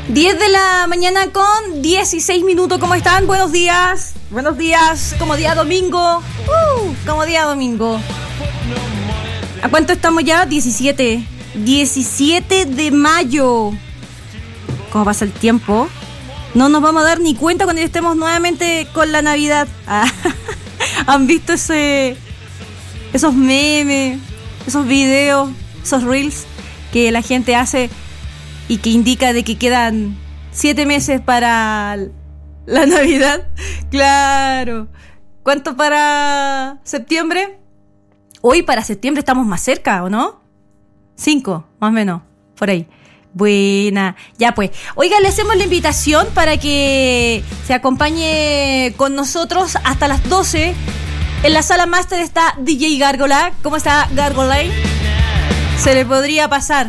10 de la mañana con 16 minutos. ¿Cómo están? Buenos días. Buenos días. Como día domingo. Como día domingo. ¿A cuánto estamos ya? 17. 17 de mayo. ¿Cómo pasa el tiempo? No nos vamos a dar ni cuenta cuando estemos nuevamente con la Navidad. ¿Han visto esos memes, esos videos, esos reels que la gente hace y que indica de que quedan 7 meses para la Navidad? Claro. ¿Cuánto para septiembre? Hoy para septiembre estamos más cerca, ¿o no? 5, más o menos, por ahí. Buena. Ya pues. Oiga, le hacemos la invitación para que se acompañe con nosotros hasta las 12. En la sala máster está DJ Gárgola. ¿Cómo está Gárgola? Se le podría pasar.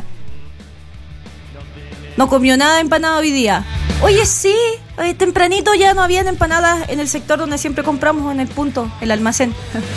No comió nada de empanada hoy día. Oye, sí. Tempranito ya no habían empanadas en el sector donde siempre compramos, en el punto, el almacén.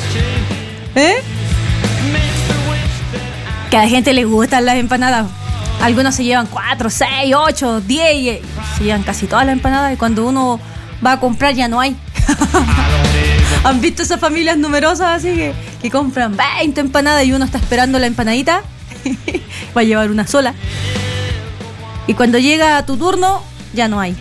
Que a la gente le gustan las empanadas. Algunos se llevan 4, 6, 8, 10 y se llevan casi todas las empanadas y cuando uno va a comprar ya no hay. ¿Han visto esas familias numerosas así que compran 20 empanadas y uno está esperando la empanadita? Va a llevar una sola. Y cuando llega tu turno, ya no hay.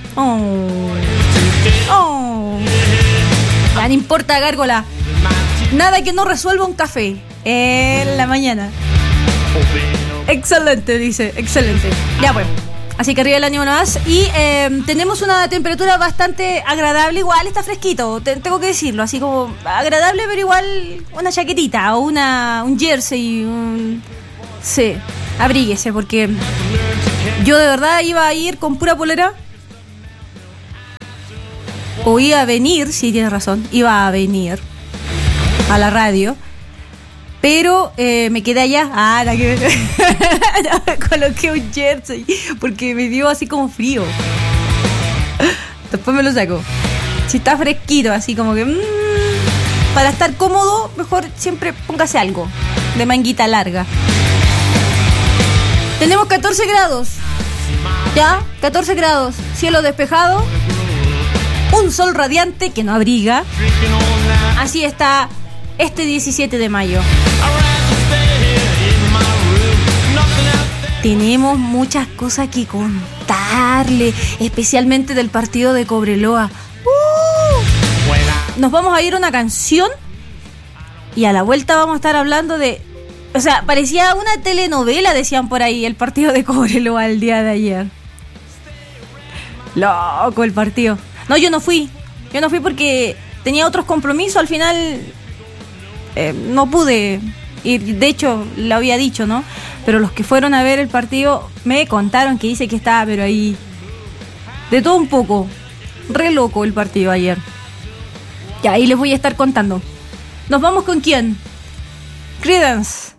Ya no importa, Gárgola. Nada que no resuelva un café en la mañana. Excelente, dice, excelente. Ya bueno, así que arriba el ánimo más. Y tenemos una temperatura bastante agradable. Igual está fresquito, tengo que decirlo. Así como agradable, pero igual una chaquetita o un jersey. Sí, abríguese porque yo de verdad iba a ir con pura polera. O iba a venir, sí, tienes razón, iba a venir a la radio. Pero me quedé allá. No me coloqué un jersey porque me dio así como frío. Después me lo saco. Si está fresquito, así como que para estar cómodo, mejor siempre póngase algo de manguita larga. Tenemos 14 grados. Ya, 14 grados. Cielo despejado. Un sol radiante que no abriga. Así está este 17 de mayo. Tenemos muchas cosas que contarle, especialmente del partido de Cobreloa. Nos vamos a ir a una canción y a la vuelta vamos a estar hablando de... O sea, parecía una telenovela, decían por ahí, el partido de Cobreloa el día de ayer. Loco el partido. No, yo no fui porque tenía otros compromisos, al final... no pude ir, de hecho lo había dicho, ¿no? Pero los que fueron a ver el partido me contaron que dice que estaba, pero ahí de todo un poco, re loco el partido ayer. Ya, ahí les voy a estar contando. ¿Nos vamos con quién? Creedence